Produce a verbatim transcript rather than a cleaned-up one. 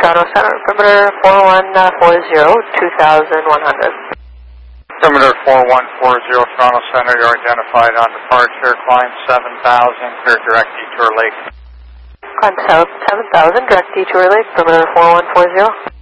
Toronto Center, perimeter four one four zero, two thousand one hundred. Perimeter four one four zero, Toronto Center, you're identified on departure, climb seven thousand, clear direct Detour Lake. Climb seven thousand, direct Detour Lake, perimeter four one four zero.